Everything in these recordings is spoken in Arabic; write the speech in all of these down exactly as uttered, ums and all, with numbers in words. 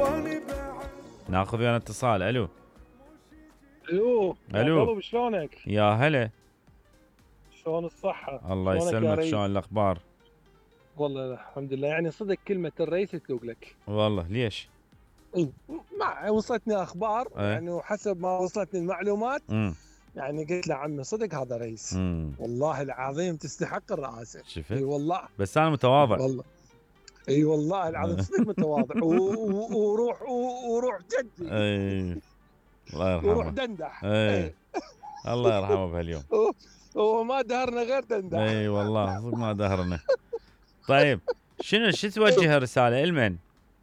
ناخذ ويانا اتصال. الو الو الو شلونك؟ يا هلا. شلون الصحة؟ الله يسلمك، شلون الاخبار؟ والله الحمد لله. يعني صدق كلمة الرئيس تلوق لك والله. ليش؟ اي ما وصلتني اخبار ايه؟ يعني وحسب ما وصلتني المعلومات امم يعني قلت له عمي صدق هذا رئيس. امم والله العظيم تستحق الرئاسة. شفت؟ اي والله. بس انا متواضع والله اي والله العظيم صدق متواضع وروح وروح جدي. اي الله يرحمه. وروح دندح. اي الله يرحمه بهاليوم. وما دهرنا غير دندح. اي والله صدق ما دهرنا. طيب شنو شو توجه رسالة لمن؟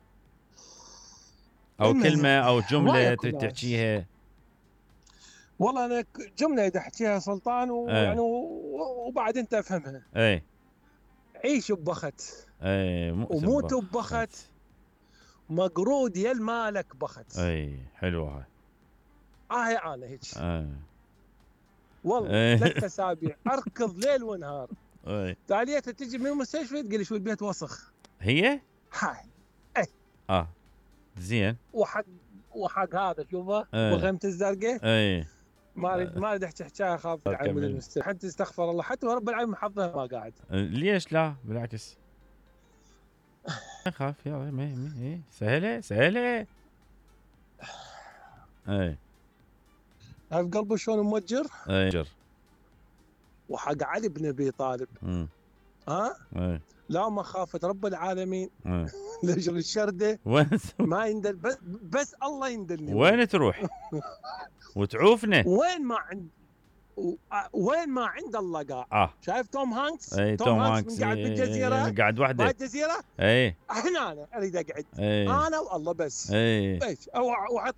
او كلمة او جملة تريد تحكيها؟ والله انا جمله بدي احكيها سلطان ويعني وبعد انت افهمها. اي عيش ببخت. اي وموت ببخت. مقرود يا المالك بخت. اي حلوه هاي. اه هي انا هيك. اي والله ثلاث اسابيع اركض ليل ونهار. اي تاليتها تجي من المستشفى تقول لي شو البيت وسخ. هي؟ هاي اي اه زين. وحق وحق هذا شوفه وغمت الزرقاء. اي ما اريد ما اريد احكي حكايه اخاف تعمل المستشفى. حتى استغفر الله حتى رب العالمين حظها ما قاعد. ليش لا بالعكس. خاف يلا ما ما سهله سهله. اي عارف قلبه شلون موجر؟ اي جر. وحق علي بن ابي طالب. امم ها؟ اي لا مخافه رب العالمين. اي لاجل الشرده وين ما يندل بس, بس الله يندلني. وين تروح؟ وتعوفنا وين ما عند وين ما عند الله قاع. اه شايف توم هانكس؟ اي توم هانكس قاعد بالجزيره. قاعد وحده بالجزيره. اي هنا انا اريد اقعد. اي انا والله بس. اي ايش او